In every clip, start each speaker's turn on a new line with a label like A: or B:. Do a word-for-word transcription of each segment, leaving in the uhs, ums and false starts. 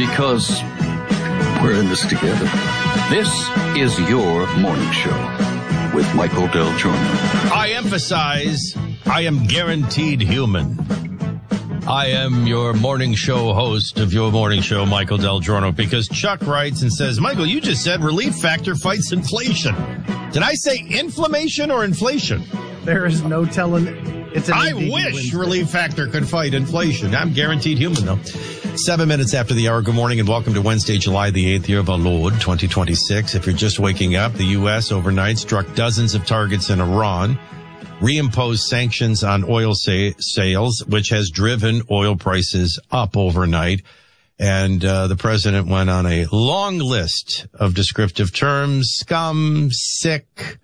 A: because we're in this together. This is your morning show with Michael Del Giorno.
B: I emphasize, I am guaranteed human. I am your morning show host of your morning show, Michael Del Giorno, because Chuck writes and says, Michael, you just said relief factor fights inflation. Did I say inflammation or inflation?
C: There is no telling. It's an
B: I wish relief factor could fight inflation. I'm guaranteed human, though. Seven minutes after the hour. Good morning and welcome to Wednesday, July the eighth, year of our Lord, twenty twenty-six. If you're just waking up, the U S overnight struck dozens of targets in Iran, reimposed sanctions on oil sa- sales, which has driven oil prices up overnight. And uh, the president went on a long list of descriptive terms: scum, sick.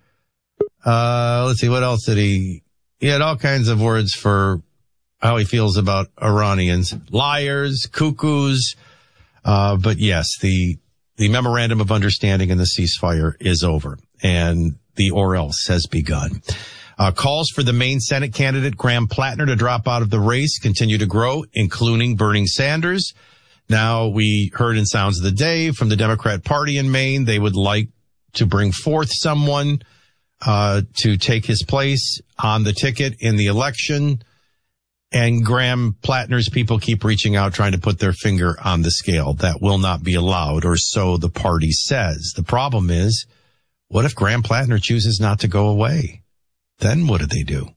B: Uh, let's see, what else did he? He had all kinds of words for how he feels about Iranians. Liars, cuckoos. Uh, but yes, the, the memorandum of understanding and the ceasefire is over, and the or else has begun. Uh, calls for the main Senate candidate, Graham Plattner, to drop out of the race continue to grow, including Bernie Sanders. Now, we heard in Sounds of the Day from the Democrat Party in Maine, they would like to bring forth someone uh to take his place on the ticket in the election. And Graham Plattner's people keep reaching out, trying to put their finger on the scale. That will not be allowed, or so the party says. The problem is, what if Graham Plattner chooses not to go away? Then what do they do?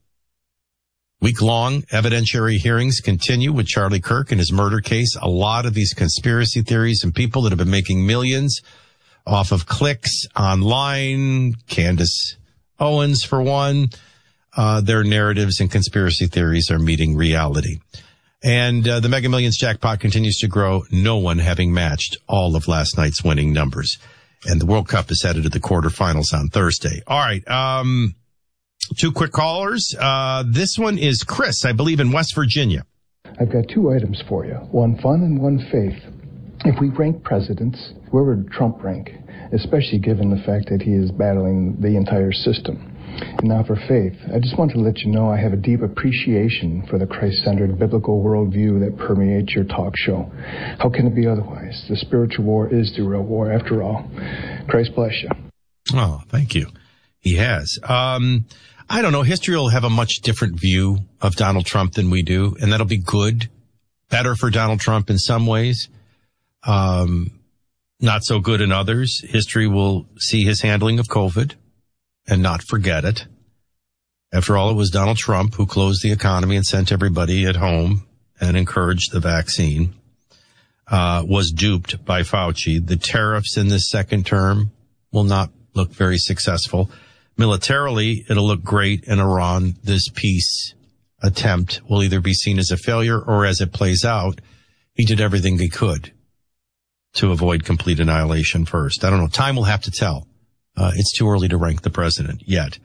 B: Week-long evidentiary hearings continue with Charlie Kirk and his murder case. A lot of these conspiracy theories and people that have been making millions off of clicks online, Candace Owens for one, uh, their narratives and conspiracy theories are meeting reality. And uh, the Mega Millions jackpot continues to grow, no one having matched all of last night's winning numbers. And the World Cup is headed to the quarterfinals on Thursday. All right, um... two quick callers. Uh, this one is Chris, I believe, in West Virginia.
D: I've got two items for you, one fun and one faith. If we rank presidents, where would Trump rank, especially given the fact that he is battling the entire system? And now for faith, I just want to let you know I have a deep appreciation for the Christ-centered biblical worldview that permeates your talk show. How can it be otherwise? The spiritual war is the real war, after all. Christ bless you.
B: Oh, thank you. He has. Um, I don't know. History will have a much different view of Donald Trump than we do, and that'll be good, better for Donald Trump in some ways, um, not so good in others. History will see his handling of COVID and not forget it. After all, it was Donald Trump who closed the economy and sent everybody at home and encouraged the vaccine, uh, was duped by Fauci. The tariffs in this second term will not look very successful. Militarily, it'll look great in Iran. This peace attempt will either be seen as a failure or, as it plays out, he did everything he could to avoid complete annihilation first. I don't know. Time will have to tell. Uh, it's too early to rank the president yet.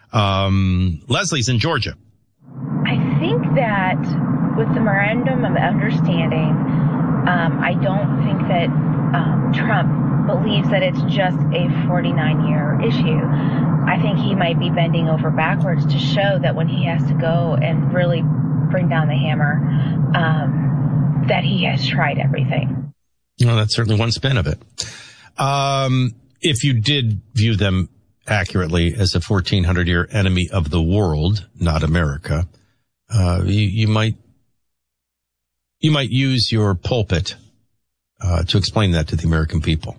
B: Um, Leslie's in Georgia.
E: I think that with the memorandum of understanding, um, I don't think that um, Trump believes that it's just a forty-nine year issue. I think he might be bending over backwards to show that when he has to go and really bring down the hammer, um, that he has tried everything.
B: Well, that's certainly one spin of it. Um, if you did view them accurately as a fourteen hundred year enemy of the world, not America, uh, you, you might, you might use your pulpit, uh, to explain that to the American people.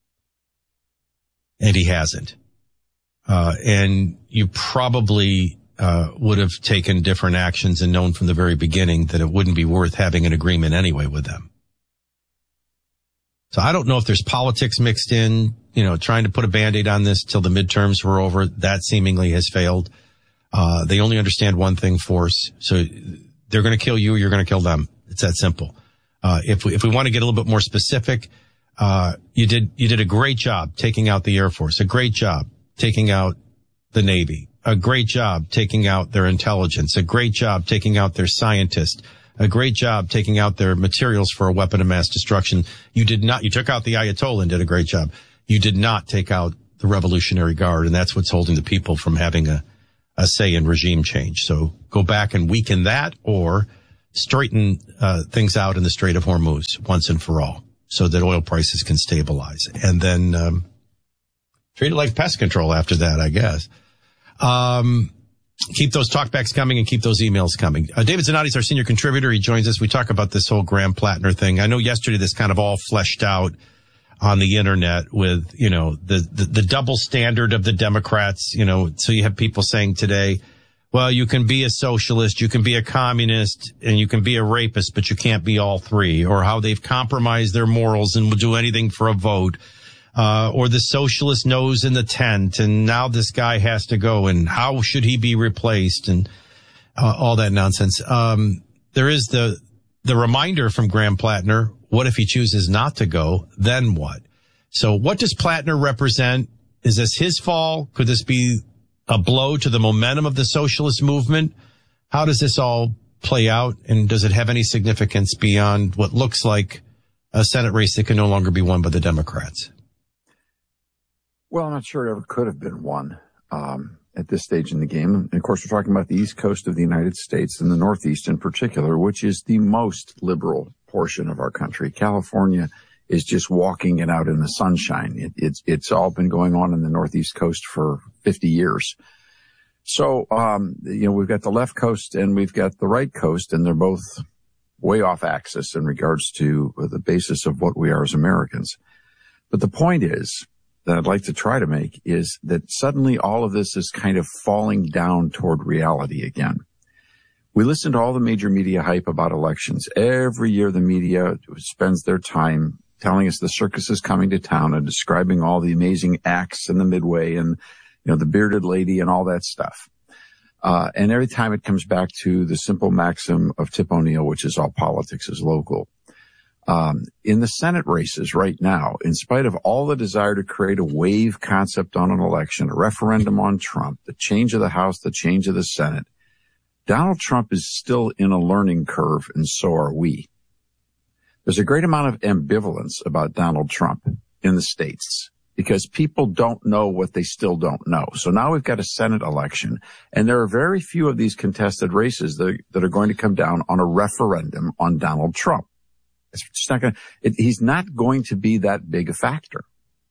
B: And he hasn't. Uh, and you probably, uh, would have taken different actions and known from the very beginning that it wouldn't be worth having an agreement anyway with them. So I don't know if there's politics mixed in, you know, trying to put a Band-Aid on this till the midterms were over. That seemingly has failed. Uh, they only understand one thing, force. So they're going to kill you, you're going to kill them. It's that simple. Uh, if we, if we want to get a little bit more specific, uh, you did, you did a great job taking out the Air Force, a great job taking out the Navy, a great job taking out their intelligence, a great job taking out their scientists, a great job taking out their materials for a weapon of mass destruction. You did not, you took out the Ayatollah and did a great job. You did not take out the Revolutionary Guard, and that's what's holding the people from having a, a say in regime change. So go back and weaken that, or straighten uh, things out in the Strait of Hormuz once and for all. so that oil prices can stabilize. And then um, treat it like pest control after that, I guess. Um, keep those talkbacks coming and keep those emails coming. Uh, David Zanotti is our senior contributor. He joins us. We talk about this whole Graham Plattner thing. I know yesterday this kind of all fleshed out on the internet with, you know, the, the, the double standard of the Democrats, you know, so you have people saying today, well, you can be a socialist, you can be a communist, and you can be a rapist, but you can't be all three, or how they've compromised their morals and will do anything for a vote. Uh, or the socialist nose in the tent, and now this guy has to go, and how should he be replaced, and uh, all that nonsense. Um, there is the the reminder from Graham Plattner, what if he chooses not to go, then what? So what does Plattner represent? Is this his fall? Could this be a blow to the momentum of the socialist movement? How does this all play out, and does it have any significance beyond what looks like a Senate race that can no longer be won by the Democrats?
F: Well, I'm not sure it ever could have been won um, at this stage in the game. And of course, we're talking about the East Coast of the United States and the Northeast in particular, which is the most liberal portion of our country. California is just walking it out in the sunshine. It, it's it's all been going on in the Northeast Coast for fifty years. So, um, you know, we've got the left coast and we've got the right coast, and they're both way off axis in regards to the basis of what we are as Americans. But the point is, that I'd like to try to make is that suddenly all of this is kind of falling down toward reality again. We listen to all the major media hype about elections. Every year the media spends their time telling us the circus is coming to town and describing all the amazing acts in the Midway and, you know, the bearded lady and all that stuff. Uh, and every time it comes back to the simple maxim of Tip O'Neill, which is all politics is local. Um, in the Senate races right now, in spite of all the desire to create a wave concept on an election, a referendum on Trump, the change of the House, the change of the Senate, Donald Trump is still in a learning curve, and so are we. There's a great amount of ambivalence about Donald Trump in the states because people don't know what they still don't know. So now we've got a Senate election, and there are very few of these contested races that, that are going to come down on a referendum on Donald Trump. It's just not going to, it, he's not going to be that big a factor.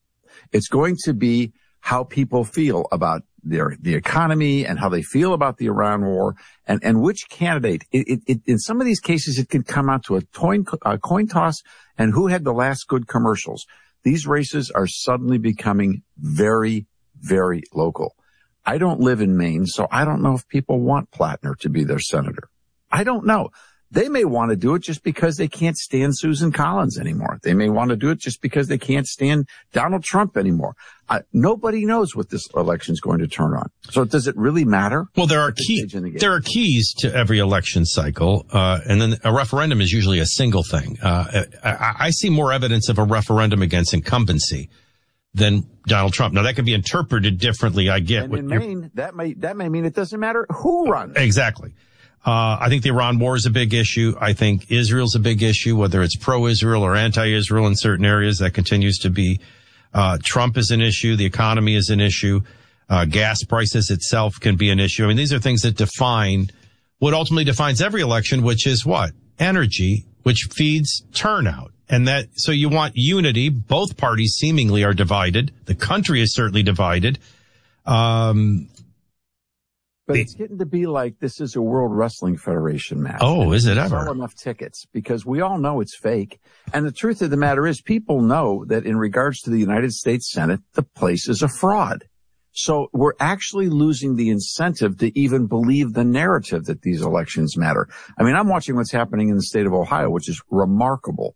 F: It's going to be how people feel about their, the economy and how they feel about the Iran war and, and which candidate. It, it, it, in some of these cases, it can come out to a coin, a coin toss and who had the last good commercials. These races are suddenly becoming very, very local. I don't live in Maine, so I don't know if people want Plattner to be their senator. I don't know. They may want to do it just because they can't stand Susan Collins anymore. They may want to do it just because they can't stand Donald Trump anymore. Uh, nobody knows what this election is going to turn on. So does it really matter?
B: Well, there are key, the there are keys to every election cycle, uh, and then a referendum is usually a single thing. Uh, I, I see more evidence of a referendum against incumbency than Donald Trump. Now, that can be interpreted differently. I get.
F: And in Maine, that may that may mean it doesn't matter who runs.
B: Exactly. Uh, I think the Iran war is a big issue. I think Israel's a big issue, whether it's pro-Israel or anti-Israel in certain areas. That continues to be. Uh, Trump is an issue. The economy is an issue. Uh, gas prices itself can be an issue. I mean, these are things that define what ultimately defines every election, which is what? Energy, which feeds turnout. And that, so you want unity. Both parties seemingly are divided. The country is certainly divided. Um,
F: But it's getting to be like this is a World Wrestling Federation match.
B: Oh, is it ever?
F: Sell enough tickets because we all know it's fake. And the truth of the matter is people know that in regards to the United States Senate, the place is a fraud. So we're actually losing the incentive to even believe the narrative that these elections matter. I mean, I'm watching what's happening in the state of Ohio, which is remarkable.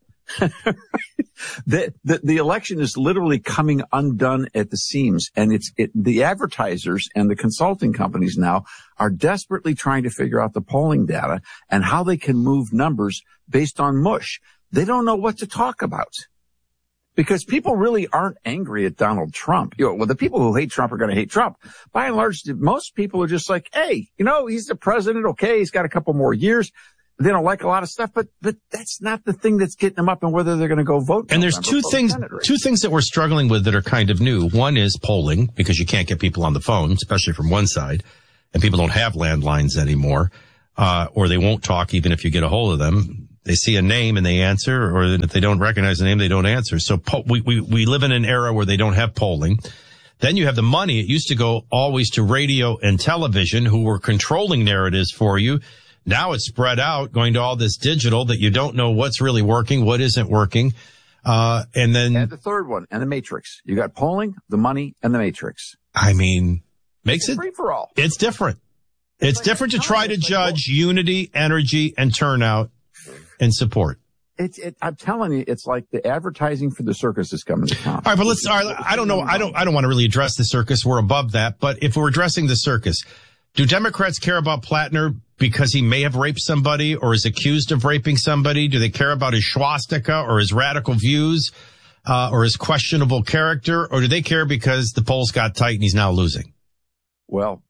F: the, the the election is literally coming undone at the seams, and it's it, the advertisers and the consulting companies now are desperately trying to figure out the polling data and how they can move numbers based on mush. They don't know what to talk about because people really aren't angry at Donald Trump. You know, well, the people who hate Trump are going to hate Trump. By and large, most people are just like, hey, you know, he's the president. Okay, he's got a couple more years. They don't like a lot of stuff, but but that's not the thing that's getting them up and whether they're going to go vote.
B: And there's two things, two things that we're struggling with that are kind of new. One is polling, because you can't get people on the phone, especially from one side, and people don't have landlines anymore, uh, or they won't talk even if you get a hold of them. They see a name and they answer, or if they don't recognize the name, they don't answer. So po- we, we, we live in an era where they don't have polling. Then you have the money. It used to go always to radio and television, who were controlling narratives for you. Now it's spread out, going to all this digital that you don't know what's really working, what isn't working. Uh, and then
F: and the third one, and the matrix. You got polling, the money, and the matrix.
B: I mean, makes
F: it's
B: it
F: free for all.
B: It's different. It's, it's like different to try to judge unity, energy, and turnout and support.
F: It's, it, I'm telling you, it's like the advertising for the circus is coming to town.
B: All right, but let's, all right, I don't know. I don't, I don't want to really address the circus. We're above that. But if we're addressing the circus, do Democrats care about Plattner because he may have raped somebody or is accused of raping somebody? Do they care about his swastika or his radical views, uh, or his questionable character? Or do they care because the polls got tight and he's now losing?
F: Well,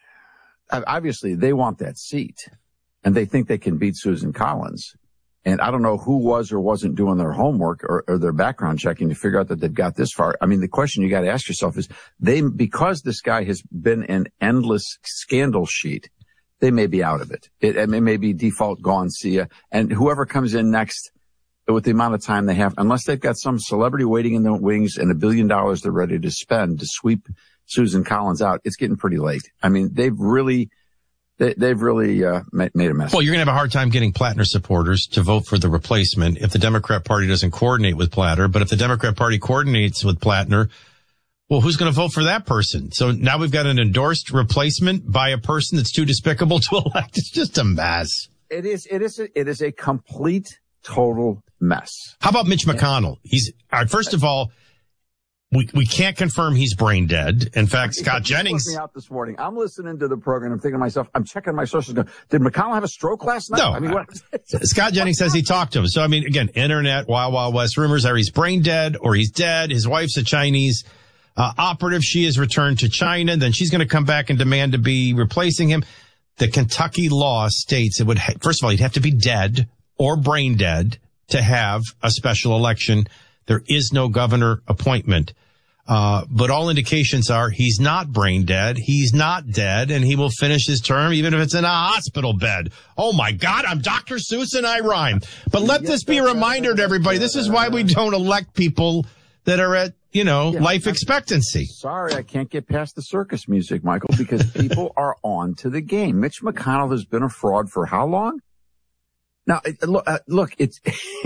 F: obviously they want that seat and they think they can beat Susan Collins. And I don't know who was or wasn't doing their homework or, or their background checking to figure out that they've got this far. I mean, the question you got to ask yourself is they, because this guy has been an endless scandal sheet, they may be out of it. It, it may be default gone, see ya. And whoever comes in next with the amount of time they have, unless they've got some celebrity waiting in the wings and a billion dollars they're ready to spend to sweep Susan Collins out, it's getting pretty late. I mean, they've really, They, they've really uh, made a mess.
B: Well, you're going to have a hard time getting Plattner supporters to vote for the replacement if the Democrat Party doesn't coordinate with Plattner. But if the Democrat Party coordinates with Plattner, well, who's going to vote for that person? So now we've got an endorsed replacement by a person that's too despicable to elect. It's just a mess.
F: It is. It is. A, it is a complete, total mess.
B: How about Mitch McConnell? He's all right, first of all. We we can't confirm he's brain dead. In fact, Scott Jennings.
F: Me out this morning. I'm listening to the program. I'm thinking to myself, I'm checking my sources. Going, did McConnell have a stroke last night?
B: No.
F: I mean, what?
B: Scott Jennings says he talked to him. So, I mean, again, internet, Wild Wild West rumors are he's brain dead or he's dead. His wife's a Chinese uh, operative. She has returned to China. Then she's going to come back and demand to be replacing him. The Kentucky law states it would, ha- first of all, he'd have to be dead or brain dead to have a special election. There is no governor appointment. Uh, but all indications are he's not brain dead. He's not dead, and he will finish his term even if it's in a hospital bed. Oh my God, I'm Doctor Seuss and I rhyme. But let this be a reminder to everybody. This is why we don't elect people that are at, you know, yeah, life expectancy.
F: Sorry, I can't get past the circus music, Michael, because people are on to the game. Mitch McConnell has been a fraud for how long? Now, look, uh, look, it's,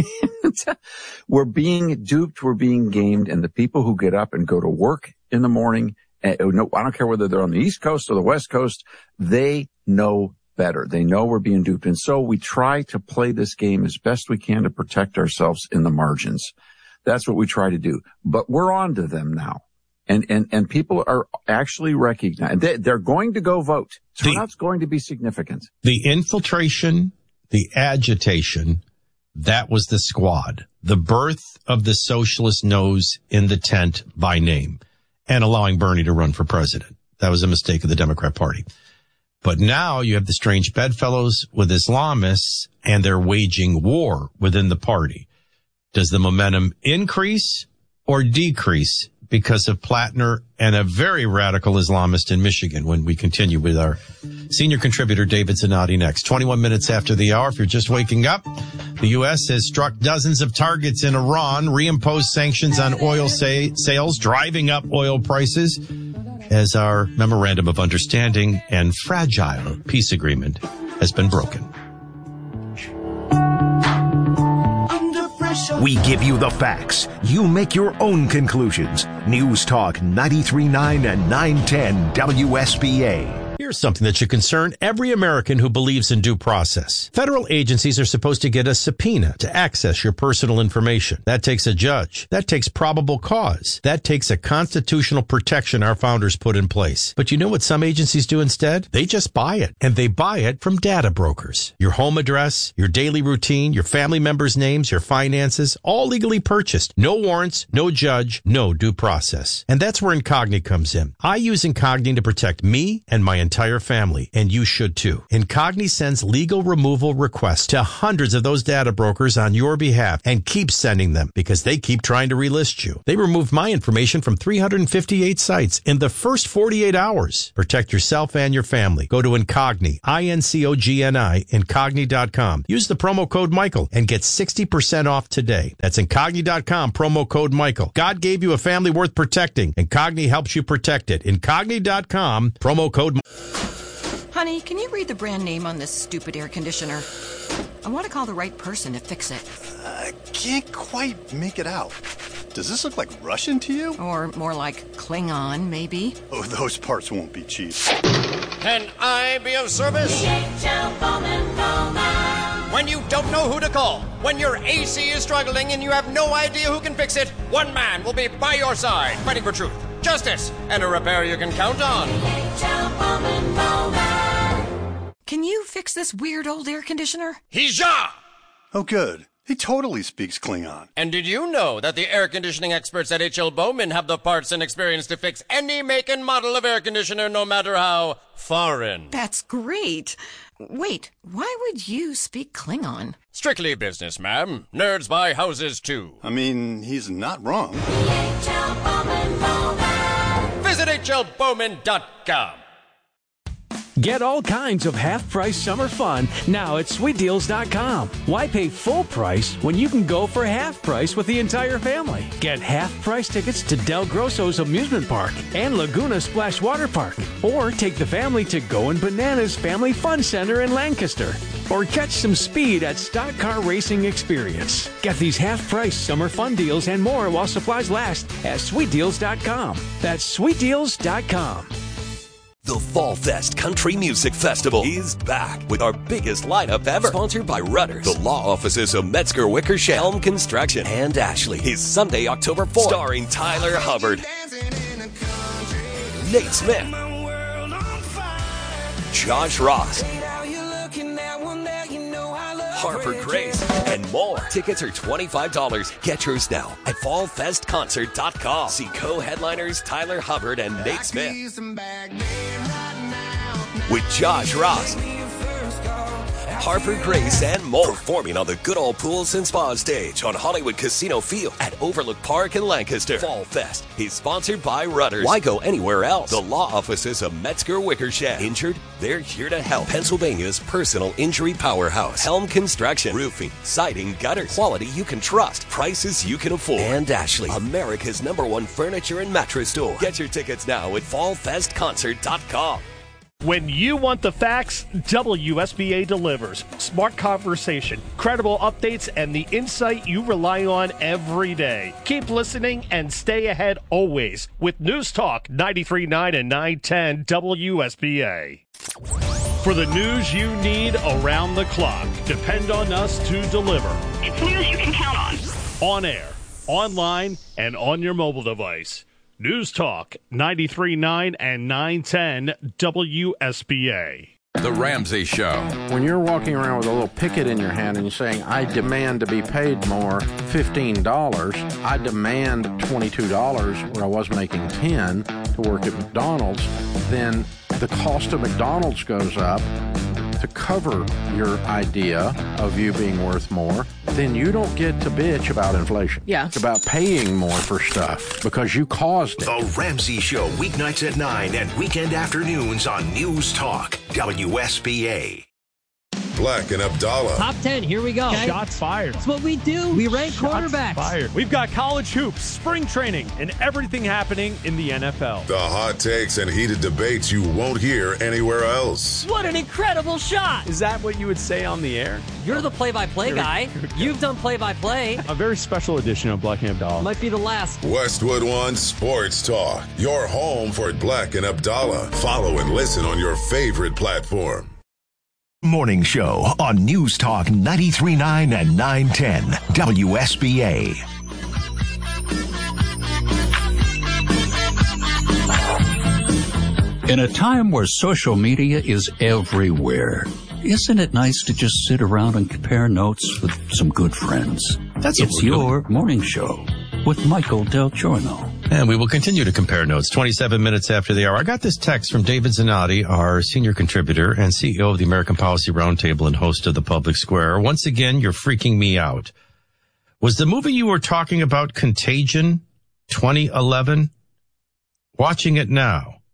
F: we're being duped, we're being gamed, and the people who get up and go to work in the morning, uh, no, I don't care whether they're on the East Coast or the West Coast, they know better. They know we're being duped. And so we try to play this game as best we can to protect ourselves in the margins. That's what we try to do. But we're on to them now. And, and, and people are actually recognizing they, they're going to go vote. Turnout's going to be significant.
B: The infiltration, the agitation, that was the squad. The birth of the socialist nose in the tent by name and allowing Bernie to run for president. That was a mistake of the Democrat Party. But now you have the strange bedfellows with Islamists and they're waging war within the party. Does the momentum increase or decrease because of Plattner and a very radical Islamist in Michigan? When we continue with our senior contributor, David Zanotti, next. twenty-one minutes after the hour. If you're just waking up, the U S has struck dozens of targets in Iran, reimposed sanctions on oil sa- sales, driving up oil prices as our memorandum of understanding and fragile peace agreement has been broken.
G: We give you the facts. You make your own conclusions. News Talk ninety-three point nine and nine ten W S B A.
B: Here's something that should concern every American who believes in due process. Federal agencies are supposed to get a subpoena to access your personal information. That takes a judge. That takes probable cause. That takes a constitutional protection our founders put in place. But you know what some agencies do instead? They just buy it. And they buy it from data brokers. Your home address, your daily routine, your family members' names, your finances, all legally purchased. No warrants, no judge, no due process. And that's where Incogni comes in. I use Incogni to protect me and my entire entire family, and you should too. Incogni sends legal removal requests to hundreds of those data brokers on your behalf and keeps sending them because they keep trying to relist you. They removed my information from three hundred fifty-eight sites in the first forty-eight hours. Protect yourself and your family. Go to Incogni, I N C O G N I, Incogni dot com. Use the promo code Michael and get sixty percent off today. That's Incogni dot com, promo code Michael. God gave you a family worth protecting. Incogni helps you protect it. Incogni dot com, promo code
H: Honey, can you read the brand name on this stupid air conditioner? I want to call the right person to fix it.
I: I can't quite make it out. Does this look like Russian to you?
H: Or more like Klingon, maybe?
I: Oh, those parts won't be cheap.
J: Can I be of service?
K: D H L Bowman Bowman.
J: When you don't know who to call, when your A C is struggling and you have no idea who can fix it, one man will be by your side, fighting for truth, justice, and a repair you can count on.
K: D H L Bowman Bowman.
H: Can you fix this weird old air conditioner?
J: Hija!
I: Oh, good. He totally speaks Klingon.
J: And did you know that the air conditioning experts at H L Bowman have the parts and experience to fix any make and model of air conditioner, no matter how foreign?
H: That's great. Wait, why would you speak Klingon?
J: Strictly business, ma'am. Nerds buy houses, too.
I: I mean, he's not wrong.
K: D H L Bowman Bowman.
J: Visit H L Bowman dot com.
L: Get all kinds of half-price summer fun now at sweet deals dot com. Why pay full price when you can go for half price with the entire family? Get half-price tickets to Del Grosso's Amusement Park and Laguna Splash Water Park. Or take the family to Goin' Bananas Family Fun Center in Lancaster. Or catch some speed at Stock Car Racing Experience. Get these half-price summer fun deals and more while supplies last at sweet deals dot com. That's sweet deals dot com.
M: The Fall Fest Country Music Festival is back with our biggest lineup ever. Sponsored by Rudders, the law offices of Metzger Wickersham, Helm Construction, and Ashley. Is Sunday, October fourth. Starring Tyler Hubbard, Nate Smith, Josh Ross, Harper Grace, and more. Tickets are twenty-five dollars. Get yours now at fall fest concert dot com. See co-headliners Tyler Hubbard and Nate Smith. With Josh Ross, Harper Grace, and more. Performing on the Good Old Pools and Spa stage on Hollywood Casino Field at Overlook Park in Lancaster. Fall Fest is sponsored by Rudders. Why go anywhere else? The law offices of Metzger Wickersham. Injured? They're here to help. Pennsylvania's personal injury powerhouse. Helm Construction. Roofing, siding, gutters. Quality you can trust. Prices you can afford. And Ashley, America's number one furniture and mattress store. Get your tickets now at fall fest concert dot com.
N: When you want the facts, W S B A delivers. Smart conversation, credible updates, and the insight you rely on every day. Keep listening and stay ahead always with News Talk ninety-three point nine and nine ten W S B A. For the news you need around the clock, depend on us to deliver.
O: It's news you can count on.
N: On air, online, and on your mobile device. News Talk ninety-three point nine and nine ten W S B A.
P: The Ramsey Show.
Q: When you're walking around with a little picket in your hand and you're saying, I demand to be paid more, fifteen dollars, I demand twenty-two dollars where I was making ten dollars to work at McDonald's, then the cost of McDonald's goes up to cover your idea of you being worth more, then you don't get to bitch about inflation.
H: Yeah.
Q: It's about paying more for stuff because you caused it.
G: The Ramsey Show, weeknights at nine and weekend afternoons on News Talk, W S B A.
R: Black and Abdallah.
S: Top ten, here we go.
C: Okay. Shots fired.
S: That's what we do. We rank
C: Shots
S: quarterbacks.
C: Fired.
T: We've got college hoops, spring training, and everything happening in the N F L.
R: The hot takes and heated debates you won't hear anywhere else.
S: What an incredible shot.
T: Is that what you would say on the air?
S: You're the play-by-play guy. You've done play-by-play.
T: A very special edition of Black and Abdallah.
S: Might be the last.
R: Westwood One Sports Talk. Your home for Black and Abdallah. Follow and listen on your favorite platform.
G: Morning Show on News Talk ninety-three point nine and nine ten W S B A.
A: In a time where social media is everywhere, isn't it nice to just sit around and compare notes with some good friends?
B: That's
A: it's your morning show with Michael Del Giorno
B: And we will continue to compare notes. twenty-seven minutes after the hour. I got this text from David Zanotti, our senior contributor and C E O of the American Policy Roundtable and host of the Public Square. Once again, you're freaking me out. Was the movie you were talking about Contagion twenty eleven? Watching it now.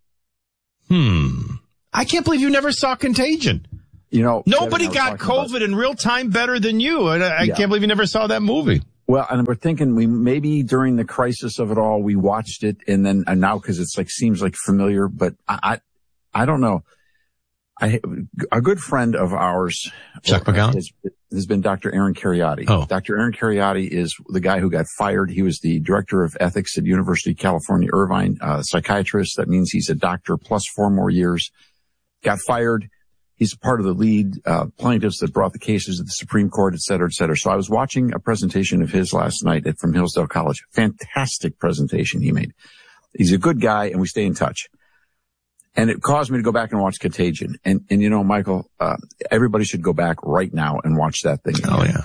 B: Hmm. I can't believe you never saw Contagion.
F: You know,
B: nobody got COVID about, in real time better than you. And I, I yeah. can't believe you never saw that movie.
F: Well, and we're thinking we maybe during the crisis of it all, we watched it and then and now because it's like seems like familiar, but I, I, I don't know. I a good friend of ours,
B: Chuck McGowan,
F: has, has been Doctor Aaron Kheriaty.
B: Oh.
F: Doctor Aaron Kheriaty is the guy who got fired. He was the director of ethics at University of California, Irvine, uh, psychiatrist. That means he's a doctor plus four more years. Got fired. He's part of the lead uh, plaintiffs that brought the cases to the Supreme Court, et cetera, et cetera. So I was watching a presentation of his last night at, from Hillsdale College. Fantastic presentation he made. He's a good guy, and we stay in touch. And it caused me to go back and watch Contagion. And, and you know, Michael, uh, everybody should go back right now and watch that thing.
B: Oh, yeah.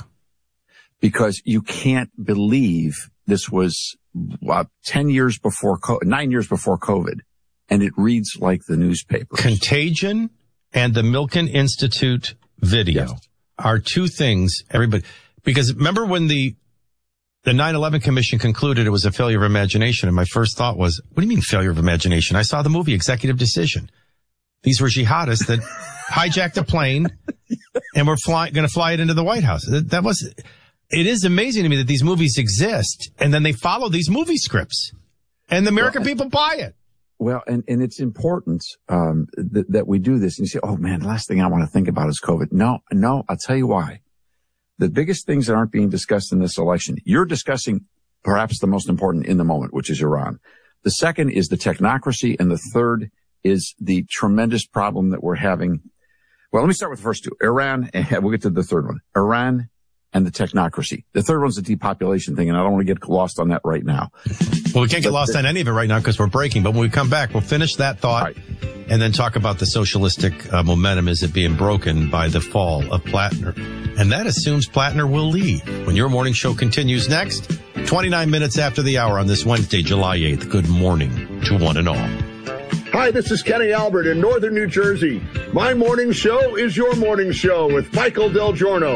F: Because you can't believe this was uh, ten years before, nine years before COVID, and it reads like the newspaper.
B: Contagion and the Milken Institute video yes. are two things everybody, because remember when the, the nine eleven Commission concluded it was a failure of imagination, and my first thought was, what do you mean failure of imagination? I saw the movie Executive Decision. These were jihadists that hijacked a plane and were flying, going to fly it into the White House. That, that was, it is amazing to me that these movies exist, and then they follow these movie scripts, and the American well, people buy it.
F: Well, and, and it's important um, th- that we do this. And you say, oh, man, the last thing I want to think about is COVID. No, no, I'll tell you why. The biggest things that aren't being discussed in this election, you're discussing perhaps the most important in the moment, which is Iran. The second is the technocracy, and the third is the tremendous problem that we're having. Well, let me start with the first two. Iran, and we'll get to the third one. Iran and the technocracy. The third one's the depopulation thing, and I don't want to get lost on that right now.
B: Well, we can't get
F: but,
B: lost on any of it right now because we're breaking, but when we come back, we'll finish that thought right. and then talk about the socialistic uh, momentum as it being broken by the fall of Plattner. And that assumes Plattner will leave. When your morning show continues next, twenty-nine minutes after the hour on this Wednesday, July eighth. Good morning to one and all.
P: Hi, this is Kenny Albert in northern New Jersey. My morning show is your morning show with Michael Del Giorno.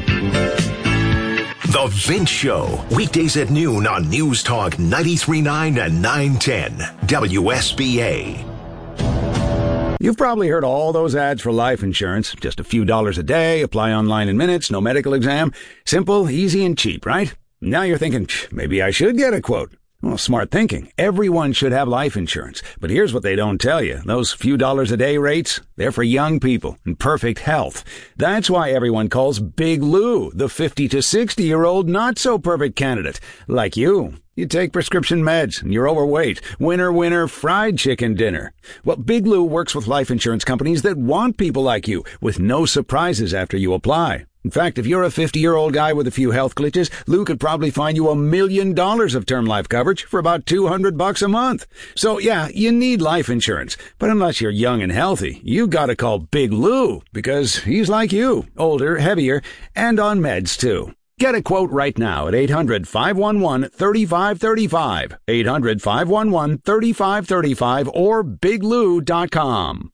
G: The Vince Show, weekdays at noon on News Talk ninety-three point nine and nine ten W S B A.
U: You've probably heard all those ads for life insurance. Just a few dollars a day, apply online in minutes, no medical exam. Simple, easy, and cheap, right? Now you're thinking, maybe I should get a quote. Well, smart thinking. Everyone should have life insurance. But here's what they don't tell you. Those few dollars a day rates, they're for young people in perfect health. That's why everyone calls Big Lou the fifty to sixty-year-old not-so-perfect candidate. Like you. You take prescription meds and you're overweight. Winner, winner, fried chicken dinner. Well, Big Lou works with life insurance companies that want people like you with no surprises after you apply. In fact, if you're a fifty-year-old guy with a few health glitches, Lou could probably find you a million dollars of term life coverage for about two hundred bucks a month. So yeah, you need life insurance. But unless you're young and healthy, you gotta call Big Lou because he's like you, older, heavier, and on meds too. Get a quote right now at eight hundred, five one one, three five three five, eight hundred, five one one, three five three five, or big lou dot com.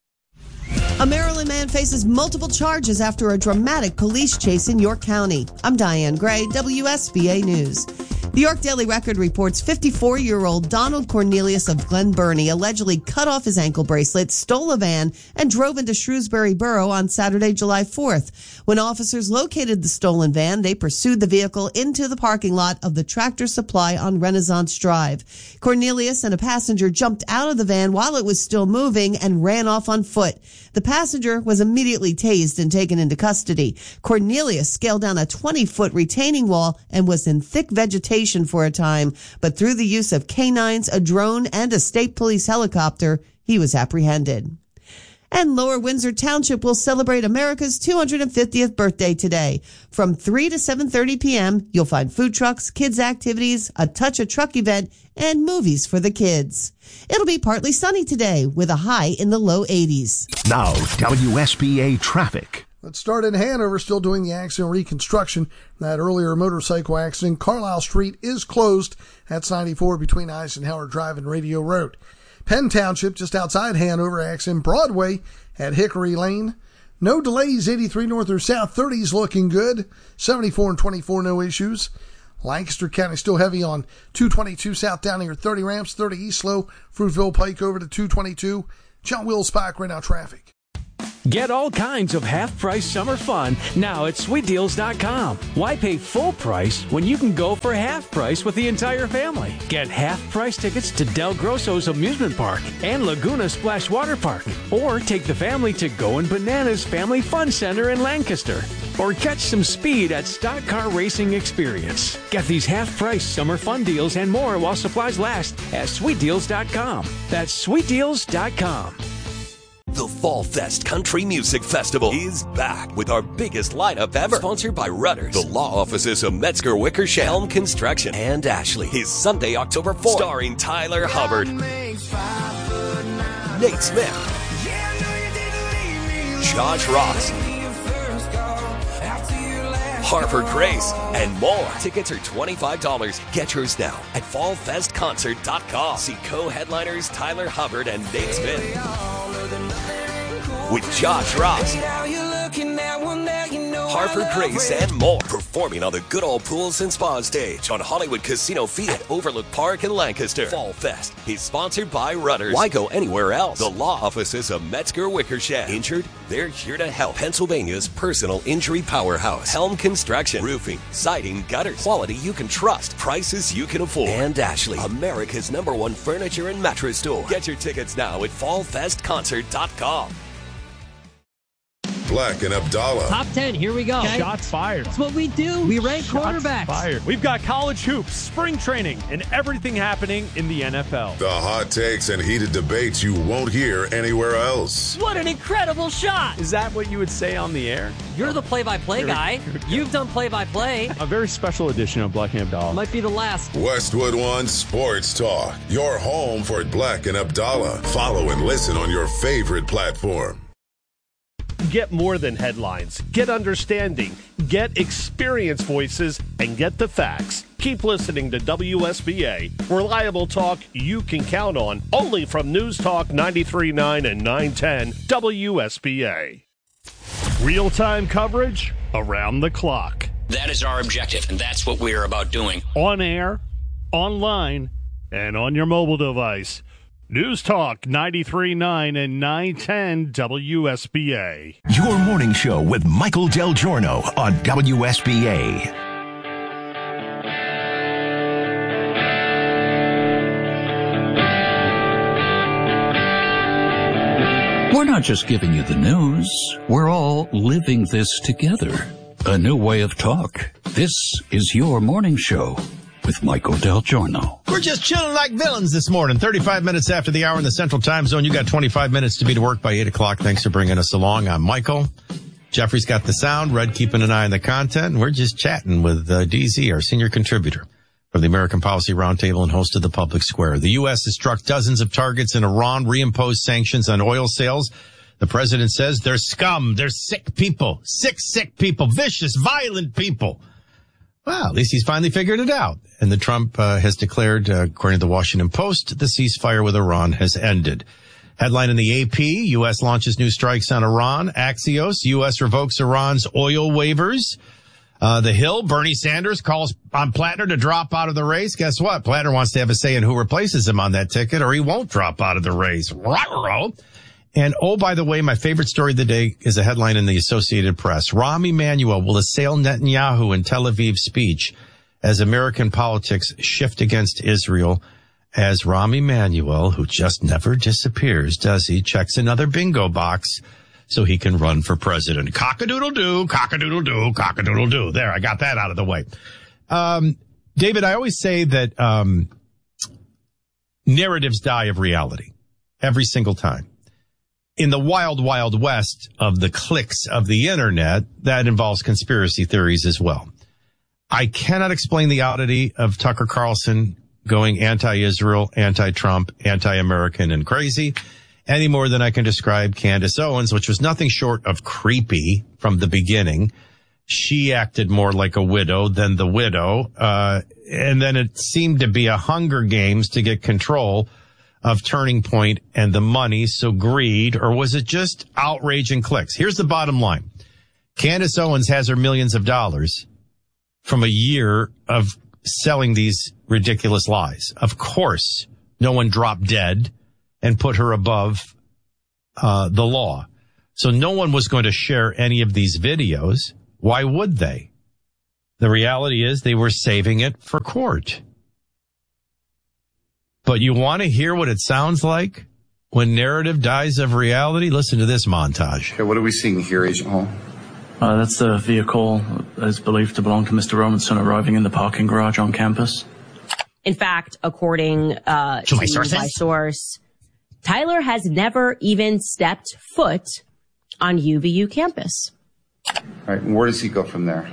V: A Maryland man faces multiple charges after a dramatic police chase in York County. I'm Diane Gray, W S B A News. The York Daily Record reports fifty-four-year-old Donald Cornelius of Glen Burnie allegedly cut off his ankle bracelet, stole a van, and drove into Shrewsbury Borough on Saturday, July fourth. When officers located the stolen van, they pursued the vehicle into the parking lot of the Tractor Supply on Renaissance Drive. Cornelius and a passenger jumped out of the van while it was still moving and ran off on foot. The passenger was immediately tased and taken into custody. Cornelius scaled down a twenty-foot retaining wall and was in thick vegetation for a time, but through the use of canines, a drone, and a state police helicopter, he was apprehended. And Lower Windsor Township will celebrate America's two hundred fiftieth birthday today. From three to seven thirty p.m., you'll find food trucks, kids' activities, a Touch a Truck event, and movies for the kids. It'll be partly sunny today with a high in the low eighties.
G: Now, W S B A traffic.
D: Let's start in Hanover, still doing the accident reconstruction. That earlier motorcycle accident. Carlisle Street is closed. That's ninety-four between Eisenhower Drive and Radio Road. Penn Township, just outside Hanover, accident Broadway at Hickory Lane. No delays, eighty-three north or south, thirties looking good. seventy-four and twenty-four, no issues. Lancaster County still heavy on two twenty-two south down here, thirty ramps, thirty east slow. Fruitville Pike over to two twenty-two. John Wills Pike right now traffic.
L: Get all kinds of half-price summer fun now at sweet deals dot com. Why pay full price when you can go for half price with the entire family? Get half-price tickets to Del Grosso's Amusement Park and Laguna Splash Water Park. Or take the family to Goin' Bananas Family Fun Center in Lancaster. Or catch some speed at Stock Car Racing Experience. Get these half-price summer fun deals and more while supplies last at sweet deals dot com. That's sweet deals dot com.
M: The Fall Fest Country Music Festival is back with our biggest lineup ever. Sponsored by Rudders, the law offices of Metzger Wickersham, Helm Construction, and Ashley. Is Sunday, October fourth. Starring Tyler Hubbard, Nate Smith, Josh Ross, Harper Grace, and more. Tickets are twenty-five dollars. Get yours now at fall fest concert dot com. See co-headliners Tyler Hubbard and Nate Smith with Josh Ross, Harper Grace, and more. Performing on the Good Old Pools and Spa stage on Hollywood Casino Field at Overlook Park in Lancaster. Fall Fest is sponsored by Rudders. Why go anywhere else? The law offices of Metzger Wickersham. Injured? They're here to help. Pennsylvania's personal injury powerhouse. Helm Construction. Roofing, siding, gutters. Quality you can trust. Prices you can afford. And Ashley, America's number one furniture and mattress store. Get your tickets now at fall fest concert dot com.
R: Black and Abdallah.
S: Top ten, here we go. Okay.
T: Shots fired.
S: That's what we do. We rank
T: Shots
S: quarterbacks.
T: Fired. We've got college hoops, spring training, and everything happening in the N F L.
R: The hot takes and heated debates you won't hear anywhere else.
S: What an incredible shot.
T: Is that what you would say on the air?
S: You're the play-by-play guy. You've done play-by-play.
T: A very special edition of Black and Abdallah.
S: Might be the last.
R: Westwood One Sports Talk. Your home for Black and Abdallah. Follow and listen on your favorite platform.
N: Get more than headlines. Get understanding. Get experienced voices and get the facts. Keep listening to W S B A. Reliable talk you can count on. Only from News Talk ninety-three point nine and nine ten W S B A. Real-time coverage around the clock.
E: That is our objective, and that's what we are about doing.
N: On air, online, and on your mobile device. News Talk ninety-three point nine and nine ten W S B A.
G: Your morning show with Michael Del Giorno on W S B A.
A: We're not just giving you the news. We're all living this together. A new way of talk. This is your morning show with Michael Del Giorno.
B: We're just chilling like villains this morning. thirty-five minutes after the hour in the Central Time Zone. You got twenty-five minutes to be to work by eight o'clock. Thanks for bringing us along. I'm Michael. Jeffrey's got the sound. Red keeping an eye on the content. We're just chatting with uh, D Z, our senior contributor from the American Policy Roundtable and host of the Public Square. The U S has struck dozens of targets in Iran, reimposed sanctions on oil sales. The president says they're scum. They're sick people. Sick, sick people. Vicious, violent people. Well, at least he's finally figured it out. And the Trump uh, has declared, uh, according to the Washington Post, the ceasefire with Iran has ended. Headline in the A P, U S launches new strikes on Iran. Axios, U S revokes Iran's oil waivers. Uh, The Hill, Bernie Sanders calls on Plattner to drop out of the race. Guess what? Plattner wants to have a say in who replaces him on that ticket, or he won't drop out of the race. And, oh, by the way, my favorite story of the day is a headline in the Associated Press. Rahm Emanuel will assail Netanyahu in Tel Aviv's speech as American politics shift against Israel, as Rahm Emanuel, who just never disappears, does he, checks another bingo box so he can run for president. Cock-a-doodle-doo, cock-a-doodle-doo, cock-a-doodle-doo. There, I got that out of the way. Um, David, I always say that um, narratives die of reality every single time. In the wild, wild west of the clicks of the internet, that involves conspiracy theories as well. I cannot explain the oddity of Tucker Carlson going anti-Israel, anti-Trump, anti-American, and crazy. any more than I can describe Candace Owens, which was nothing short of creepy from the beginning. She acted more like a widow than the widow. Uh, and then it seemed to be a Hunger Games to get control of Turning Point and the money. So greed, or was it just outrage and clicks? Here's the bottom line. Candace Owens has her millions of dollars from a year of selling these ridiculous lies. Of course, no one dropped dead and put her above uh, the law. So no one was going to share any of these videos. Why would they? The reality is they were saving it for court. But you want to hear what it sounds like when narrative dies of reality? Listen to this montage.
I: Okay, what are we seeing here, Agent Hall?
K: Uh, that's the vehicle that is believed to belong to Mister Robinson arriving in the parking garage on campus.
W: In fact, according uh,
B: to, my,
W: to my source, Tyler has never even stepped foot on U V U campus.
I: All right, and where does he go from there?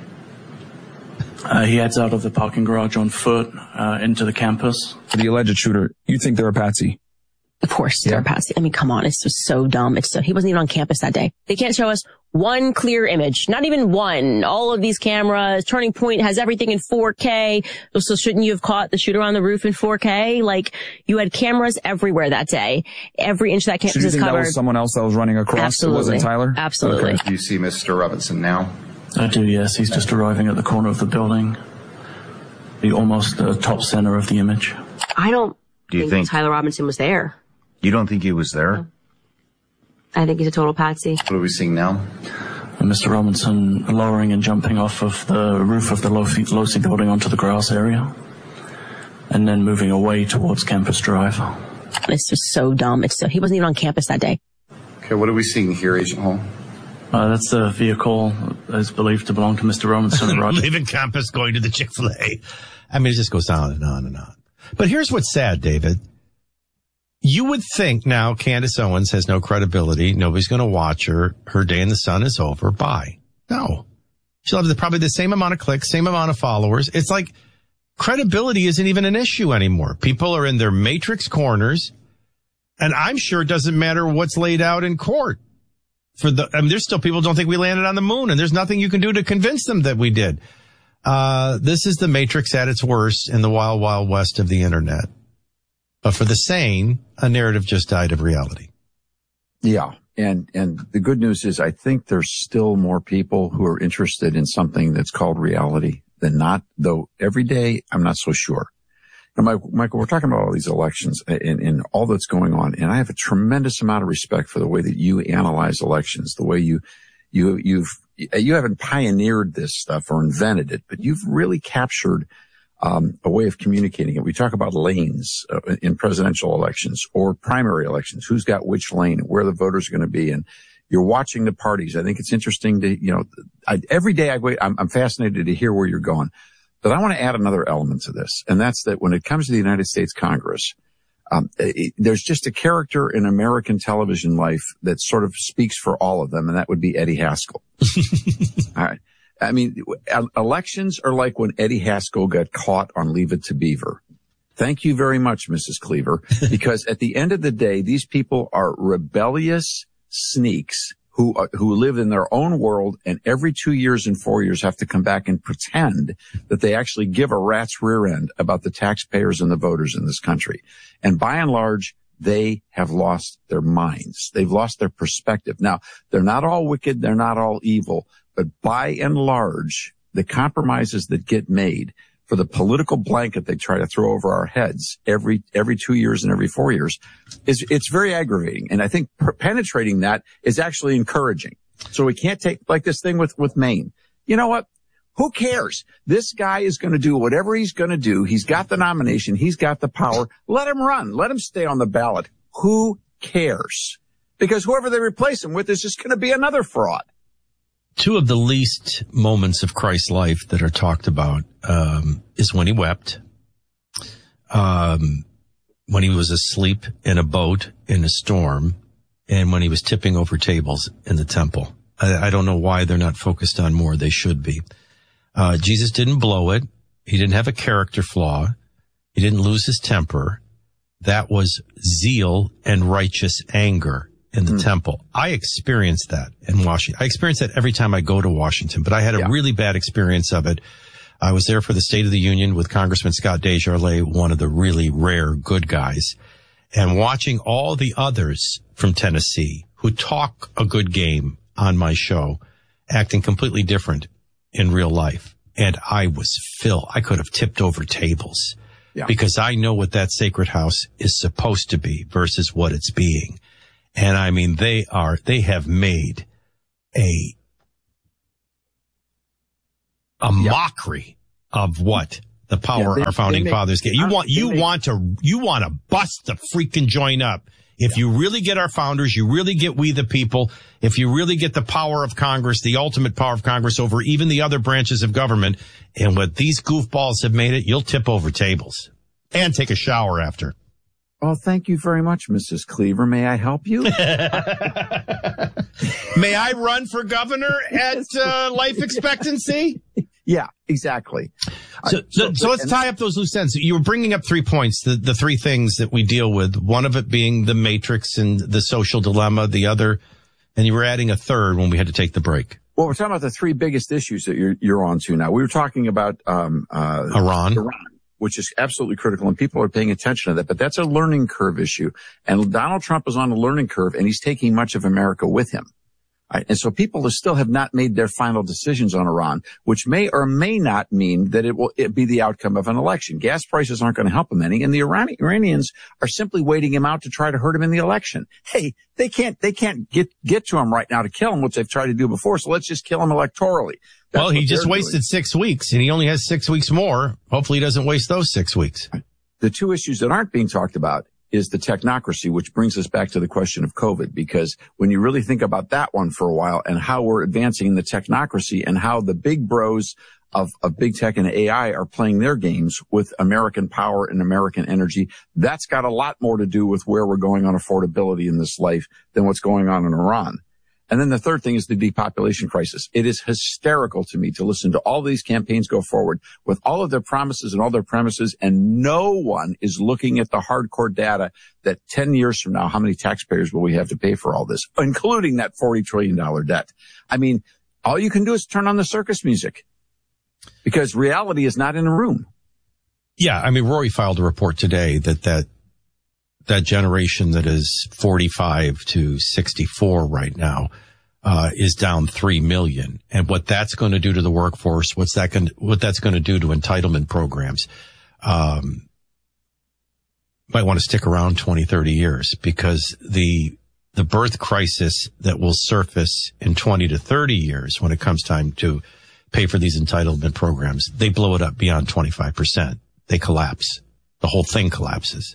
K: Uh, he heads out of the parking garage on foot uh, into the campus.
X: For the alleged shooter, you think they're a patsy?
W: Of course, yeah. They're a patsy. I mean, come on, it's just so dumb. It's so, he wasn't even on campus that day. They can't show us one clear image, not even one. All of these cameras, Turning Point has everything in four K. So shouldn't you have caught the shooter on the roof in four K? Like, you had cameras everywhere that day. Every inch of that campus
X: so do you
W: is
X: think
W: covered.
X: That was someone else that was running across?
W: Absolutely.
X: It wasn't Tyler?
W: Absolutely.
X: Okay.
I: Do you see Mister Robinson now?
K: I do, yes. He's just arriving at the corner of the building. The almost uh, top center of the image.
W: I don't
Y: do you
W: think,
Y: think
W: Tyler Robinson was there.
Y: You don't think he was there?
W: No. I think he's a total patsy.
I: What are we seeing now?
K: And Mister Robinson lowering and jumping off of the roof of the Losi building onto the grass area. And then moving away towards Campus Drive.
W: It's just so dumb. It's so, he wasn't even on campus that day.
I: Okay, what are we seeing here, Agent Hall?
K: Uh, that's the vehicle that is believed to belong to Mister Robinson.
B: Leaving campus, going to the Chick-fil-A. I mean, it just goes on and on and on. But here's what's sad, David. You would think now Candace Owens has no credibility. Nobody's going to watch her. Her day in the sun is over. Bye. No. She'll have the, probably the same amount of clicks, same amount of followers. It's like credibility isn't even an issue anymore. People are in their matrix corners. And I'm sure it doesn't matter what's laid out in court. For the, I mean, there's still people who don't think we landed on the moon, and there's nothing you can do to convince them that we did. Uh, this is the Matrix at its worst in the wild, wild west of the internet. But for the sane, a narrative just died of reality.
F: Yeah. And, and the good news is I think there's still more people who are interested in something that's called reality than not, though every day I'm not so sure. Now, Michael, we're talking about all these elections and, and all that's going on, and I have a tremendous amount of respect for the way that you analyze elections, the way you, you, you've, you haven't pioneered this stuff or invented it, but you've really captured um, a way of communicating it. We talk about lanes uh, in presidential elections or primary elections, who's got which lane, where the voters are going to be, and you're watching the parties. I think it's interesting to, you know, I, every day I wait, I'm, I'm fascinated to hear where you're going. But I want to add another element to this, and that's that when it comes to the United States Congress, um, it, there's just a character in American television life that sort of speaks for all of them, and that would be Eddie Haskell. All right. I mean, elections are like when Eddie Haskell got caught on Leave It to Beaver. Thank you very much, Missus Cleaver, because at the end of the day, these people are rebellious sneaks who uh, who live in their own world, and every two years and four years have to come back and pretend that they actually give a rat's rear end about the taxpayers and the voters in this country. And by and large, they have lost their minds. They've lost their perspective. Now, they're not all wicked. They're not all evil. But by and large, the compromises that get made for the political blanket they try to throw over our heads every every two years and every four years, is it's very aggravating. And I think penetrating that is actually encouraging. So we can't take, like this thing with, with Maine. You know what? Who cares? This guy is going to do whatever he's going to do. He's got the nomination. He's got the power. Let him run. Let him stay on the ballot. Who cares? Because whoever they replace him with is just going to be another fraud.
B: Two of the least moments of Christ's life that are talked about um, is when he wept, um, when he was asleep in a boat in a storm, and when he was tipping over tables in the temple. I, I don't know why they're not focused on more. They should be. Uh, Jesus didn't blow it. He didn't have a character flaw. He didn't lose his temper. that was zeal and righteous anger in the
F: Mm.
B: temple. I experienced that in Washington. I experience that every time I go to Washington, but I had a
F: Yeah.
B: really bad experience of it. I was there for the State of the Union with Congressman Scott Desjardins, one of the really rare good guys, and watching all the others from Tennessee who talk a good game on my show, acting completely different in real life. And I was filled. I could have tipped over tables
F: Yeah.
B: because I know what that sacred house is supposed to be versus what it's being. And I mean, they are, they have made a, a
F: Yeah.
B: mockery of what the power
F: Yeah, they-
B: our founding
F: they make-
B: fathers get. You
F: uh,
B: want,
F: they
B: you
F: make-
B: want to, you want to bust the freaking joint up. If you really get our founders, you really get we the people, if you really get the power of Congress, the ultimate power of Congress over even the other branches of government, and what these goofballs have made it, you'll tip over tables and take a shower after.
F: Oh, thank you very much, Missus Cleaver. May I help you?
B: May I run for governor at uh, life expectancy?
F: Yeah, exactly.
B: So, so, so let's tie up those loose ends. You were bringing up three points, the, the three things that we deal with. One of it being the matrix and the social dilemma, the other, and you were adding a third when we had to take the break.
F: Well, we're talking about the three biggest issues that you're, you're on to now. We were talking about um, uh,
B: Iran.
F: Iran, which is absolutely critical, and people are paying attention to that. But that's a learning curve issue. And Donald Trump is on a learning curve, and he's taking much of America with him. Right. And so people still have not made their final decisions on Iran, which may or may not mean that it will it be the outcome of an election. Gas prices aren't going to help him any, and the Iran- Iranians are simply waiting him out to try to hurt him in the election. Hey, they can't they can't get get to him right now to kill him, which they've tried to do before. So let's just kill him electorally. That's
B: well, he
F: what
B: just
F: they're
B: wasted
F: doing.
B: six weeks, and he only has six weeks more. Hopefully he doesn't waste those six weeks.
F: The two issues that aren't being talked about is the technocracy, which brings us back to the question of COVID, because when you really think about that one for a while and how we're advancing in the technocracy and how the big bros of, of big tech and A I are playing their games with American power and American energy, that's got a lot more to do with where we're going on affordability in this life than what's going on in Iran. And then the third thing is the depopulation crisis. It is hysterical to me to listen to all these campaigns go forward with all of their promises and all their premises, and no one is looking at the hardcore data that ten years from now, how many taxpayers will we have to pay for all this, including that forty trillion dollars debt? I mean, all you can do is turn on the circus music because reality is not in a room.
B: Yeah, I mean, Rory filed a report today that that that generation that is forty-five to sixty-four right now uh is down three million. And what that's going to do to the workforce, what's that going to, what that's going to do to entitlement programs, um might want to stick around twenty, thirty years, because the the birth crisis that will surface in twenty to thirty years when it comes time to pay for these entitlement programs, they blow it up beyond twenty-five percent. They collapse. The whole thing collapses.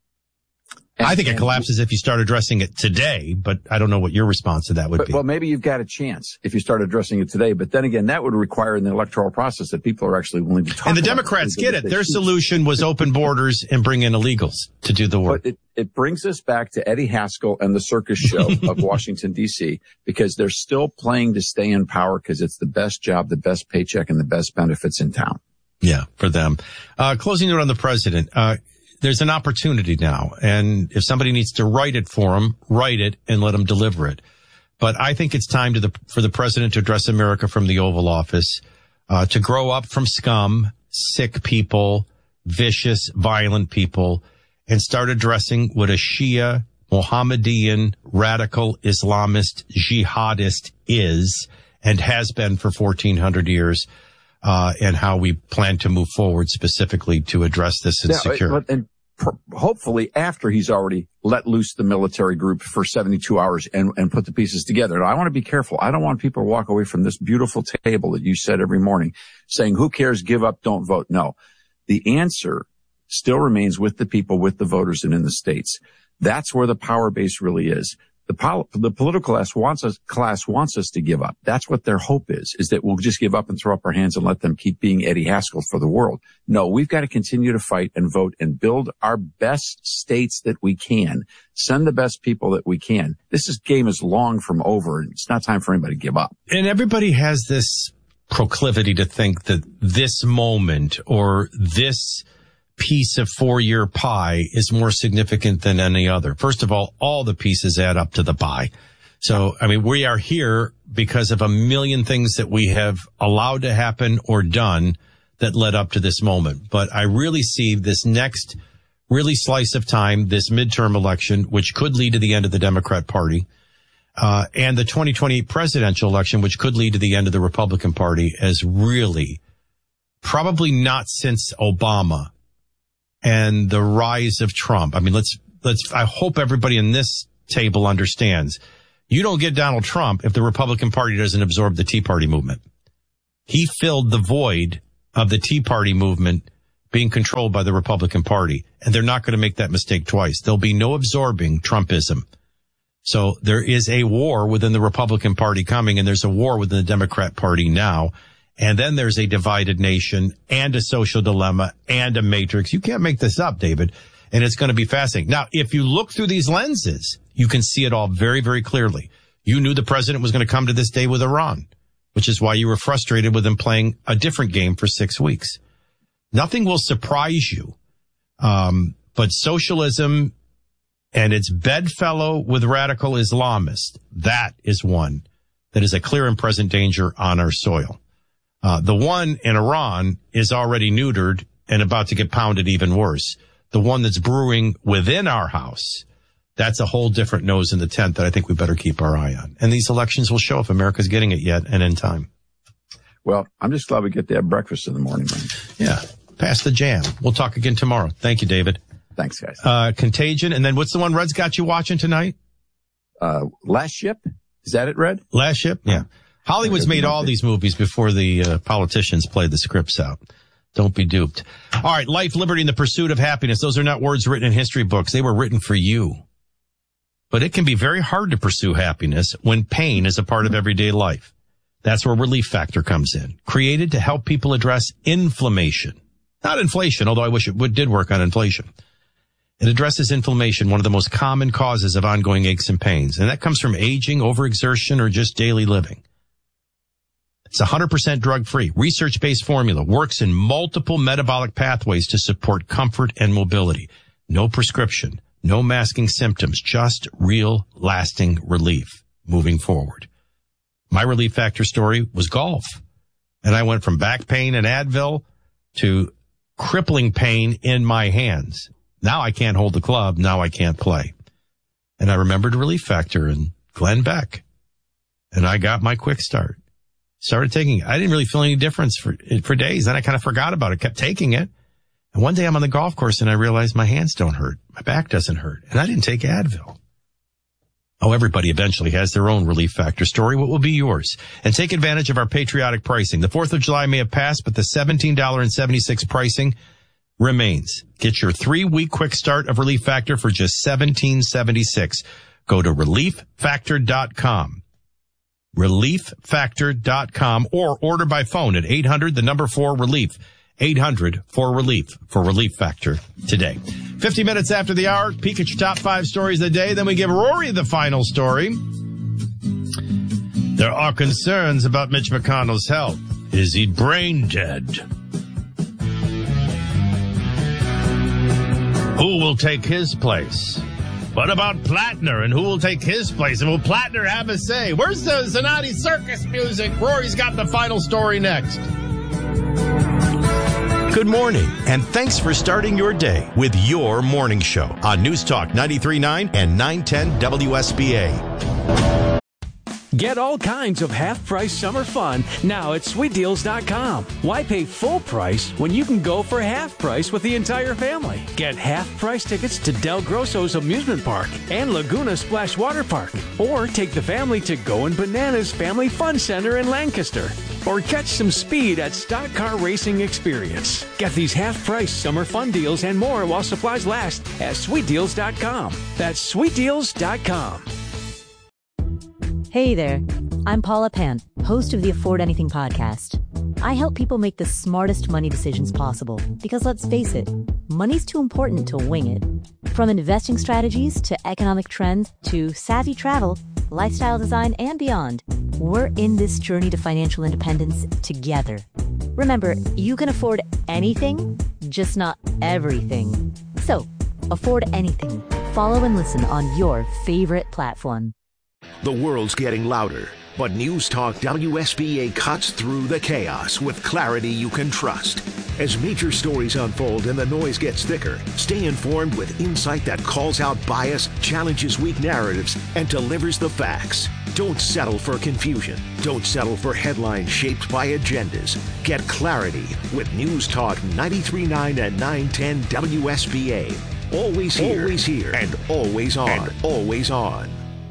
F: And,
B: I think it
F: and,
B: collapses if you start addressing it today, but I don't know what your response to that would
F: but,
B: be.
F: Well, maybe you've got a chance if you start addressing it today. But then again, that would require in the electoral process that people are actually willing to talk
B: And the
F: about
B: Democrats
F: it.
B: get it. Their solution was open borders and bring in illegals to do the work.
F: But it, it brings us back to Eddie Haskell and the circus show of Washington, D C, because they're still playing to stay in power because it's the best job, the best paycheck, and the best benefits in town.
B: Yeah, for them. Uh, closing note on the president. Uh, there's an opportunity now, and if somebody needs to write it for him, write it and let him deliver it. But I think it's time to the, for the president to address America from the Oval Office, uh, to grow up from scum, sick people, vicious, violent people, and start addressing what a Shia, Mohammedan, radical Islamist, jihadist is and has been for fourteen hundred years. Uh, and how we plan to move forward specifically to address this and
F: Yeah,
B: secure.
F: but, and pr- hopefully after he's already let loose the military group for seventy-two hours and, and put the pieces together. Now, I want to be careful. I don't want people to walk away from this beautiful table that you said every morning saying, who cares, give up, don't vote. No, the answer still remains with the people, with the voters, and in the states. That's where the power base really is. The, pol- the political class wants us, class wants us to give up. That's what their hope is, is that we'll just give up and throw up our hands and let them keep being Eddie Haskell for the world. No, we've got to continue to fight and vote and build our best states that we can, send the best people that we can. This is, game is long from over, and it's not time for anybody to give up.
B: And everybody has this proclivity to think that this moment or this piece of four-year pie is more significant than any other. First of all, all the pieces add up to the pie. So, I mean, we are here because of a million things that we have allowed to happen or done that led up to this moment. But I really see this next really slice of time, this midterm election, which could lead to the end of the Democrat Party, uh, and the twenty twenty-eight presidential election, which could lead to the end of the Republican Party, as really probably not since Obama and the rise of Trump. I mean, let's, let's, I hope everybody in this table understands. You don't get Donald Trump if the Republican Party doesn't absorb the Tea Party movement. He filled the void of the Tea Party movement being controlled by the Republican Party, and they're not going to make that mistake twice. There'll be no absorbing Trumpism. So there is a war within the Republican Party coming, and there's a war within the Democrat Party now. And then there's a divided nation and a social dilemma and a matrix. You can't make this up, David. And it's going to be fascinating. Now, if you look through these lenses, you can see it all very, very clearly. You knew the president was going to come to this day with Iran, which is why you were frustrated with him playing a different game for six weeks. Nothing will surprise you. Um, but socialism and its bedfellow with radical Islamists, that is one that is a clear and present danger on our soil. Uh, the one in Iran is already neutered and about to get pounded even worse. The one that's brewing within our house, that's a whole different nose in the tent that I think we better keep our eye on. And these elections will show if America's getting it yet and in time.
F: Well, I'm just glad we get to have breakfast in the morning, man.
B: Yeah. Pass the jam. We'll talk again tomorrow. Thank you, David.
F: Thanks, guys.
B: Uh, Contagion. And then what's the one Red's got you watching tonight?
F: Uh, Last Ship. Is that it, Red?
B: Last Ship? Yeah. Hollywood's made all these movies before the uh, politicians played the scripts out. Don't be duped. All right. Life, liberty, and the pursuit of happiness. Those are not words written in history books. They were written for you. But it can be very hard to pursue happiness when pain is a part of everyday life. That's where Relief Factor comes in. Created to help people address inflammation. Not inflation, although I wish it would, did work on inflation. It addresses inflammation, one of the most common causes of ongoing aches and pains. And that comes from aging, overexertion, or just daily living. It's one hundred percent drug-free, research-based formula, works in multiple metabolic pathways to support comfort and mobility. No prescription, no masking symptoms, just real lasting relief moving forward. My Relief Factor story was golf. And I went from back pain and Advil to crippling pain in my hands. Now I can't hold the club. Now I can't play. And I remembered Relief Factor and Glenn Beck. And I got my quick start. Started taking it. I didn't really feel any difference for for days. Then I kind of forgot about it, kept taking it. And one day I'm on the golf course and I realized my hands don't hurt. My back doesn't hurt. And I didn't take Advil. Oh, everybody eventually has their own Relief Factor story. What will be yours? And take advantage of our patriotic pricing. The fourth of July may have passed, but the seventeen dollars and seventy-six cents pricing remains. Get your three-week quick start of Relief Factor for just seventeen seventy-six. Go to relief factor dot com. relief factor dot com or order by phone at eight hundred, the number four, relief. eight hundred for relief for Relief Factor today. fifty minutes after the hour, peek at your top five stories of the day. Then we give Rory the final story. There are concerns about Mitch McConnell's health. Is he brain dead? Who will take his place? What about Plattner and who will take his place? And will Plattner have a say? Where's the Zanotti Circus music? Rory's got the final story next. Good morning, and thanks for starting your day with your morning show on News Talk ninety-three point nine and nine ten W S B A.
L: Get all kinds of half-price summer fun now at sweet deals dot com. Why pay full price when you can go for half price with the entire family? Get half-price tickets to Del Grosso's Amusement Park and Laguna Splash Water Park. Or take the family to Goin' Bananas Family Fun Center in Lancaster. Or catch some speed at Stock Car Racing Experience. Get these half-price summer fun deals and more while supplies last at sweet deals dot com. That's sweet deals dot com.
H: Hey there, I'm Paula Pant, host of the Afford Anything podcast. I help people make the smartest money decisions possible because, let's face it, money's too important to wing it. From investing strategies to economic trends to savvy travel, lifestyle design, and beyond, we're in this journey to financial independence together. Remember, you can afford anything, just not everything. So, afford anything. Follow and listen on your favorite platform.
G: The world's getting louder, but News Talk W S B A cuts through the chaos with clarity you can trust. As major stories unfold and the noise gets thicker, stay informed with insight that calls out bias, challenges weak narratives, and delivers the facts. Don't settle for confusion. Don't settle for headlines shaped by agendas. Get clarity with News Talk ninety-three point nine and nine ten W S B A. Always here, always here, and always on, and always on.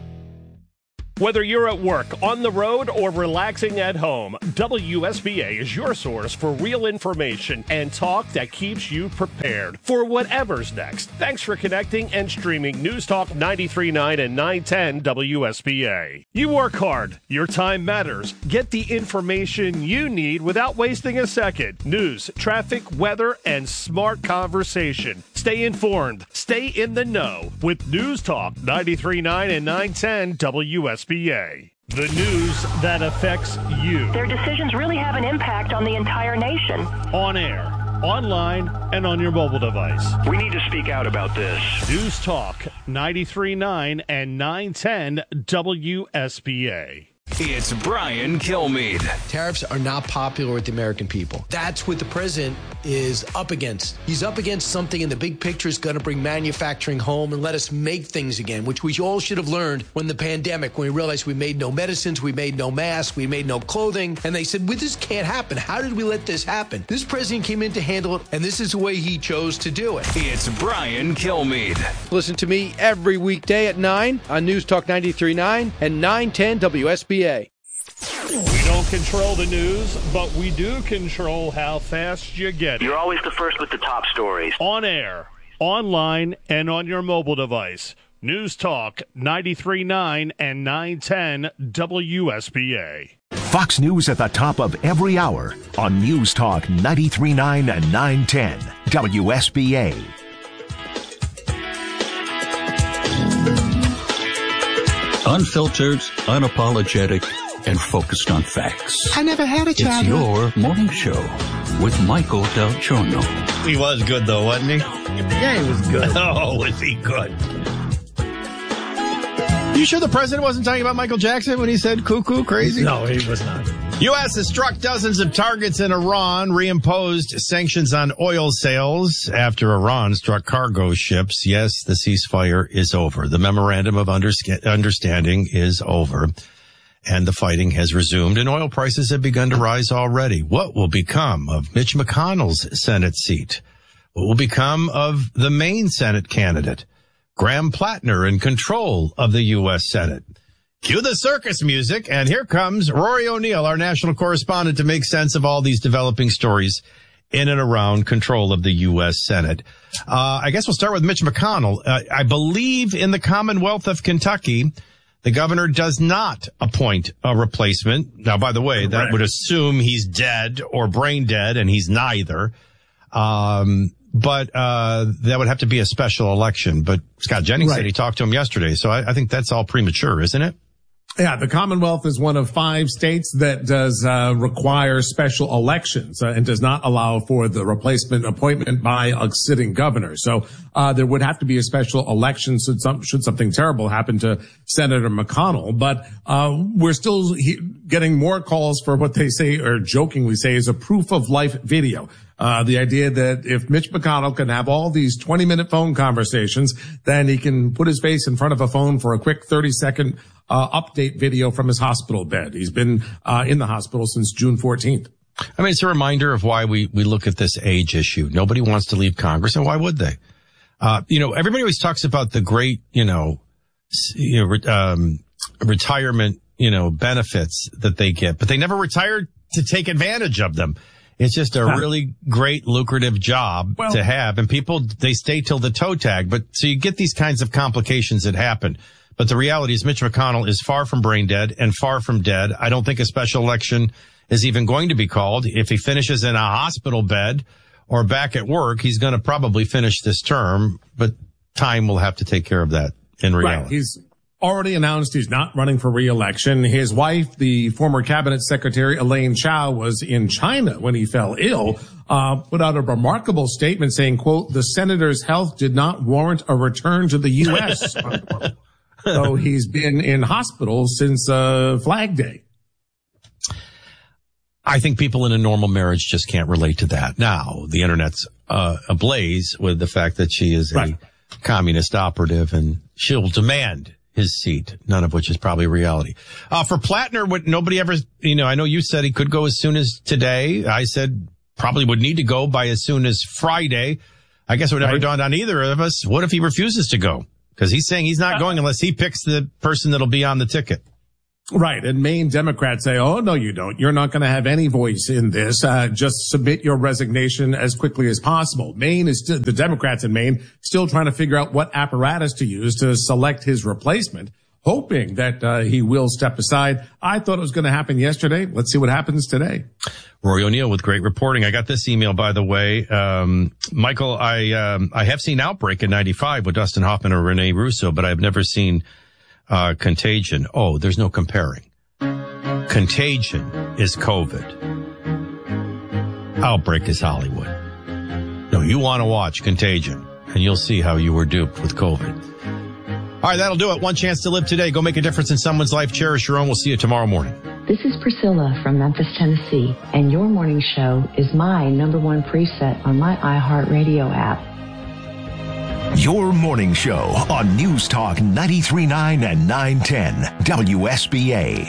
N: Whether you're at work, on the road, or relaxing at home, W S B A is your source for real information and talk that keeps you prepared for whatever's next. Thanks for connecting and streaming News Talk ninety-three point nine and nine ten W S B A. You work hard. Your time matters. Get the information you need without wasting a second. News, traffic, weather, and smart conversation. Stay informed. Stay in the know with News Talk ninety-three point nine and nine ten W S B A. The news that affects you.
C: Their decisions really have an impact on the entire nation.
N: On air, online, and on your mobile device.
C: We need to speak out about this.
N: News Talk ninety-three point nine and nine ten W S B A.
J: It's Brian Kilmeade.
O: Tariffs are not popular with the American people. That's what the president is up against. He's up against something in the big picture is going to bring manufacturing home and let us make things again, which we all should have learned when the pandemic, when we realized we made no medicines, we made no masks, we made no clothing. And they said, well, this can't happen. How did we let this happen? This president came in to handle it, and this is the way he chose to do it.
J: It's Brian Kilmeade.
O: Listen to me every weekday at nine on News Talk ninety-three point nine and nine ten W S B A.
N: We don't control the news, but we do control how fast you get it.
C: You're always the first with the top stories.
N: On air, online, and on your mobile device. News Talk ninety-three point nine and nine ten W S B A.
G: Fox News at the top of every hour on News Talk ninety-three point nine and nine ten W S B A.
A: Unfiltered, unapologetic, and focused on facts.
Q: I never had a child.
A: It's your morning show with Michael Del Giorno.
B: He was good, though, wasn't he?
Q: Yeah, he was good.
B: Oh, was he good? You sure the president wasn't talking about Michael Jackson when he said cuckoo crazy?
Q: No, he was not.
B: U S has struck dozens of targets in Iran, reimposed sanctions on oil sales after Iran struck cargo ships. Yes, the ceasefire is over. The memorandum of understanding is over. And the fighting has resumed, and oil prices have begun to rise already. What will become of Mitch McConnell's Senate seat? What will become of the main Senate candidate, Graham Plattner, in control of the U S Senate? Cue the circus music, and here comes Rory O'Neill, our national correspondent, to make sense of all these developing stories in and around control of the U S Senate. Uh, I guess we'll start with Mitch McConnell. Uh, I believe in the Commonwealth of Kentucky, the governor does not appoint a replacement. Now, by the way, Correct. That would assume he's dead or brain dead, and he's neither. Um, but uh that would have to be a special election. But Scott Jennings right. said he talked to him yesterday, so I, I think that's all premature, isn't it?
Y: Yeah, the Commonwealth is one of five states that does uh, require special elections uh, and does not allow for the replacement appointment by a sitting governor. So uh there would have to be a special election should, some, should something terrible happen to Senator McConnell. But uh we're still he- getting more calls for what they say, or jokingly say, is a proof of life video. Uh, the idea that if Mitch McConnell can have all these twenty minute phone conversations, then he can put his face in front of a phone for a quick thirty second uh, update video from his hospital bed. He's been uh, in the hospital since June fourteenth.
B: I mean, it's a reminder of why we, we look at this age issue. Nobody wants to leave Congress, and why would they? Uh, you know, everybody always talks about the great, you know, you know, re- um, retirement, you know, benefits that they get, but they never retired to take advantage of them. It's just a really great, lucrative job well, to have. And people, they stay till the toe tag. But so you get these kinds of complications that happen. But the reality is Mitch McConnell is far from brain dead and far from dead. I don't think a special election is even going to be called. If he finishes in a hospital bed or back at work, he's going to probably finish this term. But time will have to take care of that in reality.
Y: Right. He's already announced he's not running for re-election. His wife, the former cabinet secretary Elaine Chao, was in China when he fell ill, uh, put out a remarkable statement saying, quote, the senator's health did not warrant a return to the U S So he's been in hospital since uh, Flag Day.
B: I think people in a normal marriage just can't relate to that. Now, the internet's uh, ablaze with the fact that she is right. a communist operative and she'll demand his seat, none of which is probably reality. Uh, for Plattner, what nobody ever, you know, I know you said he could go as soon as today. I said probably would need to go by as soon as Friday. I guess it never right. dawned on either of us. What if he refuses to go? Because he's saying he's not going unless he picks the person that'll be on the ticket.
Y: Right. And Maine Democrats say, oh, no, you don't. You're not going to have any voice in this. Uh, just submit your resignation as quickly as possible. Maine is still, the Democrats in Maine still trying to figure out what apparatus to use to select his replacement, hoping that uh, he will step aside. I thought it was going to happen yesterday. Let's see what happens today.
B: Rory O'Neill with great reporting. I got this email, by the way. Um, Michael, I, um, I have seen Outbreak in ninety-five with Dustin Hoffman or Rene Russo, but I've never seen Uh, Contagion. Oh, there's no comparing. Contagion is COVID. Outbreak is Hollywood. No, you want to watch Contagion, and you'll see how you were duped with COVID. All right, that'll do it. One chance to live today. Go make a difference in someone's life. Cherish your own. We'll see you tomorrow morning.
D: This is Priscilla from Memphis, Tennessee, and your morning show is my number one preset on my iHeartRadio app.
G: Your morning show on News Talk ninety-three point nine and nine ten W S B A.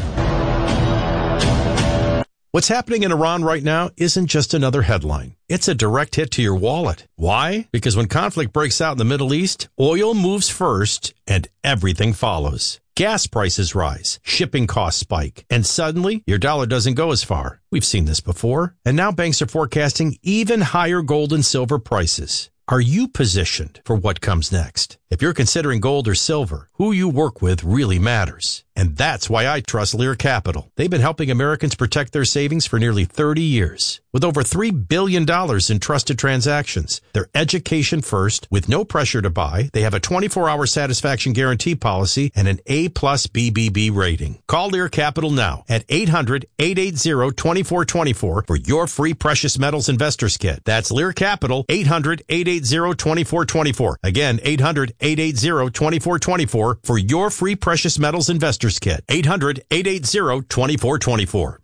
B: What's happening in Iran right now isn't just another headline. It's a direct hit to your wallet. Why? Because when conflict breaks out in the Middle East, oil moves first and everything follows. Gas prices rise, shipping costs spike, and suddenly your dollar doesn't go as far. We've seen this before. And now banks are forecasting even higher gold and silver prices. Are you positioned for what comes next? If you're considering gold or silver, who you work with really matters. And that's why I trust Lear Capital. They've been helping Americans protect their savings for nearly thirty years. With over three billion dollars in trusted transactions, they're education first, with no pressure to buy. They have a twenty-four hour satisfaction guarantee policy and an A plus B B B rating. Call Lear Capital now at eight hundred, eight eight zero, two four two four for your free precious metals investors kit. That's Lear Capital, eight hundred, eight eight zero, two four two four. Again, eight hundred, eight eight zero, two four two four for your free precious metals investors kit. eight hundred, eight eight zero, two four two four.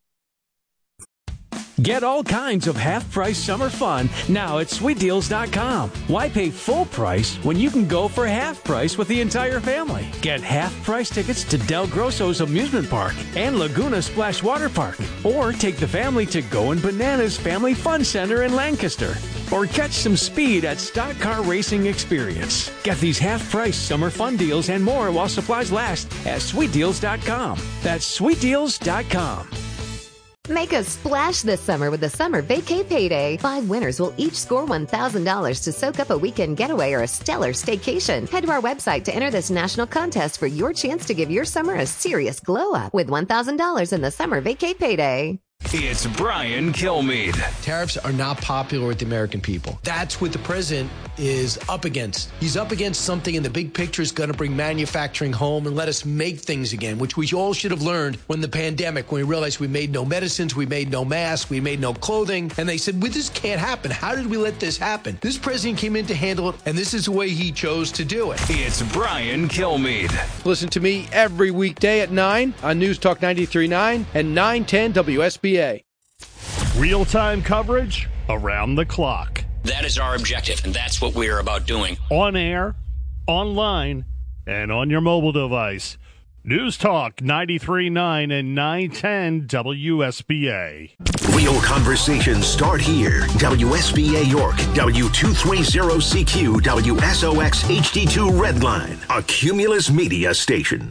L: Get all kinds of half-price summer fun now at sweet deals dot com. Why pay full price when you can go for half price with the entire family? Get half-price tickets to Del Grosso's Amusement Park and Laguna Splash Water Park. Or take the family to Goin' Bananas Family Fun Center in Lancaster. Or catch some speed at Stock Car Racing Experience. Get these half-price summer fun deals and more while supplies last at sweet deals dot com. That's sweet deals dot com.
M: Make a splash this summer with the Summer Vacay Payday. Five winners will each score one thousand dollars to soak up a weekend getaway or a stellar staycation. Head to our website to enter this national contest for your chance to give your summer a serious glow-up with one thousand dollars in the Summer Vacay Payday.
J: It's Brian Kilmeade.
O: Tariffs are not popular with the American people. That's what the president is up against. He's up against something in the big picture is going to bring manufacturing home and let us make things again, which we all should have learned when the pandemic, when we realized we made no medicines, we made no masks, we made no clothing. And they said, well, this can't happen. How did we let this happen? This president came in to handle it, and this is the way he chose to do it.
J: It's Brian Kilmeade.
P: Listen to me every weekday at nine on News Talk ninety-three point nine and nine ten W S B A.
N: Real-time coverage around the clock.
E: That is our objective, and that's what we are about doing.
N: On air, online, and on your mobile device. News Talk ninety-three point nine and nine ten W S B A.
G: Real conversations start here. W S B A York, W two thirty C Q, W S O X H D two Redline, a Cumulus Media station.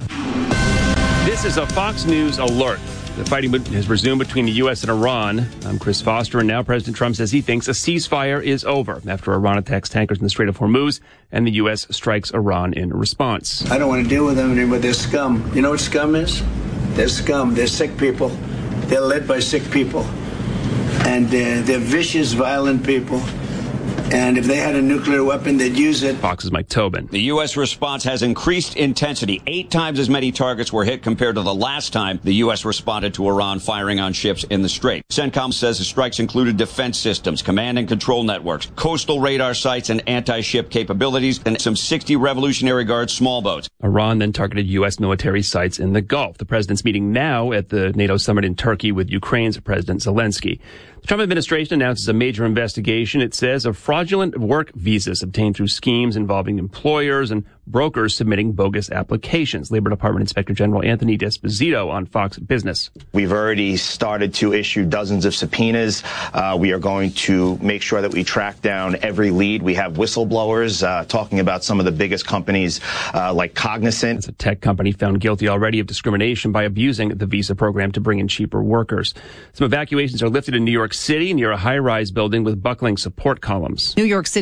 U: This is a Fox News alert. The fighting has resumed between the U S and Iran. I'm Chris Foster, and now President Trump says he thinks a ceasefire is over after Iran attacks tankers in the Strait of Hormuz and the U S strikes Iran in response.
V: I don't want to deal with them anymore. They're scum. You know what scum is? They're scum. They're sick people. They're led by sick people. And uh, they're vicious, violent people. And if they had a nuclear weapon, they'd use it.
U: Fox's Mike Tobin.
R: The U S response has increased intensity. Eight times as many targets were hit compared to the last time the U S responded to Iran firing on ships in the Strait. CENTCOM says the strikes included defense systems, command and control networks, coastal radar sites, and anti-ship capabilities, and some sixty Revolutionary Guard small boats.
U: Iran then targeted U S military sites in the Gulf. The president's meeting now at the NATO summit in Turkey with Ukraine's President Zelensky. The Trump administration announces a major investigation, it says, of fraudulent work visas obtained through schemes involving employers and brokers submitting bogus applications. Labor Department Inspector General Anthony D'Esposito on Fox Business.
S: We've already started to issue dozens of subpoenas. Uh, we are going to make sure that we track down every lead. We have whistleblowers uh, talking about some of the biggest companies uh, like Cognizant.
U: It's a tech company found guilty already of discrimination by abusing the visa program to bring in cheaper workers. Some evacuations are lifted in New York City near a high-rise building with buckling support columns.
T: New York City